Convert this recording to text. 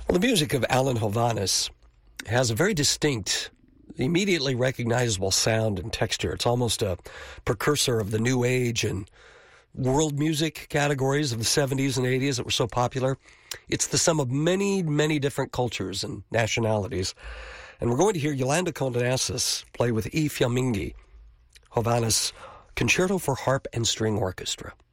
Well, the music of Alan Hovhaness has a very distinct, immediately recognizable sound and texture. It's almost a precursor of the New Age and world music categories of the 70s and 80s that were so popular. It's the sum of many, many different cultures and nationalities. And we're going to hear Yolanda Condenasas play with E. Fiammingi, Hovhaness Concerto for Harp and String Orchestra.